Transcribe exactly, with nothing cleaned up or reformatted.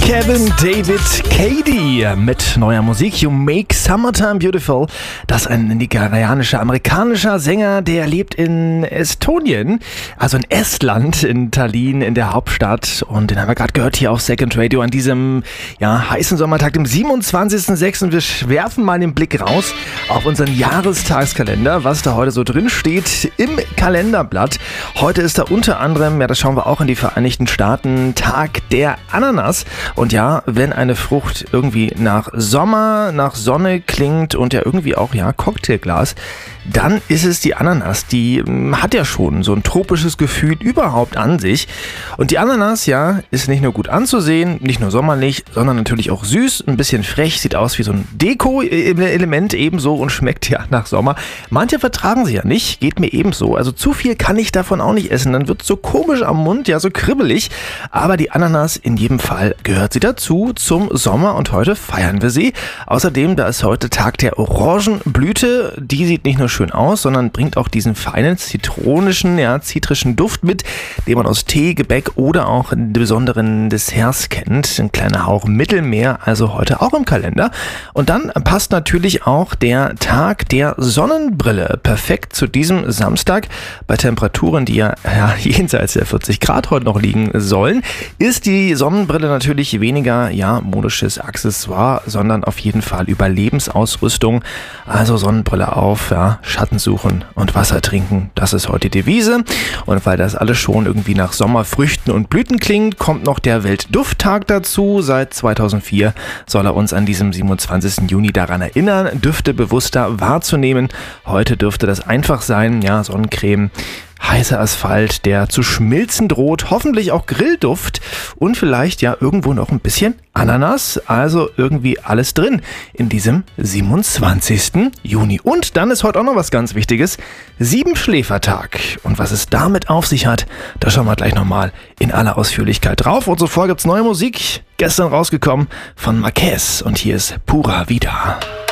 Kevin David Cady mit neuer Musik You Make Summertime Beautiful. Das ist ein nigerianischer, amerikanischer Sänger, der lebt in Estonien, also in Estland, in Tallinn, in der Hauptstadt. Und den haben wir gerade gehört hier auf Second Radio an diesem ja, heißen Sommertag, dem siebenundzwanzigsten sechsten Und wir werfen mal den Blick raus auf unseren Jahrestagskalender, was da heute so drin steht im Kalenderblatt. Heute ist da unter anderem, ja, das schauen wir auch in die Vereinigten Staaten, Tag der Ananas. Und ja, wenn eine Frucht irgendwie nach Sommer, nach Sonne klingt und ja irgendwie auch, ja, Cocktailglas, dann ist es die Ananas. Die m, hat ja schon so ein tropisches Gefühl überhaupt an sich. Und die Ananas, ja, ist nicht nur gut anzusehen, nicht nur sommerlich, sondern natürlich auch süß, ein bisschen frech, sieht aus wie so ein Deko-Element ebenso und schmeckt ja nach Sommer. Manche vertragen sie ja nicht, geht mir ebenso. Also zu viel kann ich davon auch nicht essen, dann wird es so komisch am Mund, ja, so kribbelig. Aber die Ananas, in jedem Fall gehört sie dazu zum Sommer und heute feiern wir sie. Außerdem, da ist heute Tag der Orangenblüte. Die sieht nicht nur schön aus, sondern bringt auch diesen feinen zitronischen, ja, zitrischen Duft mit, den man aus Tee, Gebäck oder auch in besonderen Desserts kennt. Ein kleiner Hauch Mittelmeer, also heute auch im Kalender. Und dann passt natürlich auch der Tag der Sonnenbrille perfekt zu diesem Samstag. Bei Temperaturen, die ja, ja jenseits der vierzig Grad heute noch liegen sollen, ist die Sonnenbrille natürlich weniger, ja, modisches Accessoire, sondern auf jeden Fall Überlebensausrüstung. Also Sonnenbrille auf, ja, Schatten suchen und Wasser trinken, das ist heute die Devise. Und weil das alles schon irgendwie nach Sommerfrüchten und Blüten klingt, kommt noch der Weltdufttag dazu. Seit zweitausendvier soll er uns an diesem siebenundzwanzigsten Juni daran erinnern, Düfte bewusster wahrzunehmen. Heute dürfte das einfach sein, ja, Sonnencreme, heißer Asphalt, der zu schmilzen droht, hoffentlich auch Grillduft und vielleicht ja irgendwo noch ein bisschen Ananas, also irgendwie alles drin in diesem siebenundzwanzigsten Juni. Und dann ist heute auch noch was ganz Wichtiges, Siebenschläfertag. Und was es damit auf sich hat, da schauen wir gleich nochmal in aller Ausführlichkeit drauf. Und zuvor gibt's neue Musik, gestern rausgekommen von Marquez und hier ist Pura Vida.